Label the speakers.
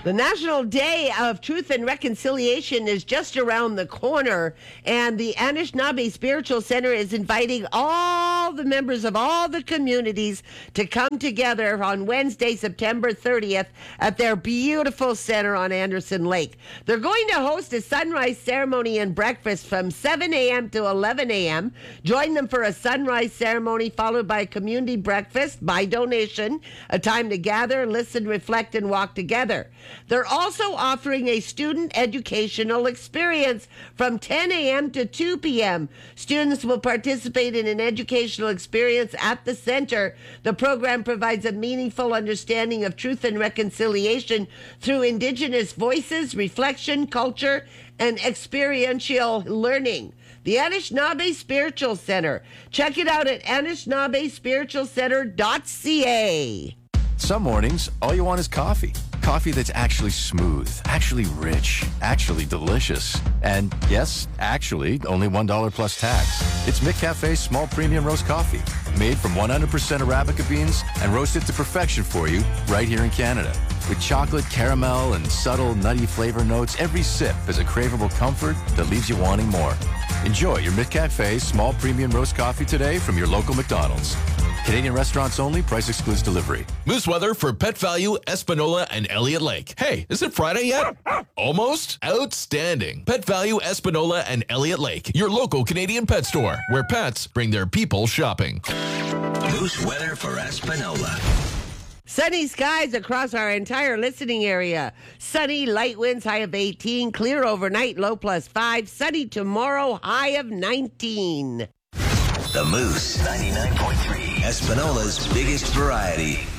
Speaker 1: The National Day of Truth and Reconciliation is just around the corner, and the Anishinaabe Spiritual Center is inviting all the members of all the communities to come together on Wednesday, September 30th at their beautiful center on Anderson Lake. They're going to host a sunrise ceremony and breakfast from 7 a.m. to 11 a.m. Join them for a sunrise ceremony followed by a community breakfast by donation, a time to gather, listen, reflect, and walk together. They're also offering a student educational experience from 10 a.m. to 2 p.m. Students will participate in an educational experience at the center. The program provides a meaningful understanding of truth and reconciliation through Indigenous voices, reflection, culture, and experiential learning. The Anishinaabe Spiritual Center. Check it out at AnishinaabeSpiritualCenter.ca.
Speaker 2: Some mornings, all you want is coffee. Coffee that's actually smooth, actually rich, actually delicious. And yes, actually, only $1 plus tax. It's McCafe's small premium roast coffee, made from 100% Arabica beans and roasted to perfection for you right here in Canada. With chocolate, caramel, and subtle nutty flavor notes, every sip is a craveable comfort that leaves you wanting more. Enjoy your McCafe small premium roast coffee today from your local McDonald's. Canadian restaurants only. Price excludes delivery.
Speaker 3: Moose weather for Pet Value, Espanola, and Elliott Lake. Hey, is it Friday yet? Almost? Outstanding. Pet Value, Espanola, and Elliott Lake. Your local Canadian pet store, where pets bring their people shopping.
Speaker 4: Moose weather for Espanola.
Speaker 1: Sunny skies across our entire listening area. Sunny, light winds, high of 18. Clear overnight, low plus 5. Sunny tomorrow, high of 19.
Speaker 4: The Moose 99.3, Espanola's biggest variety.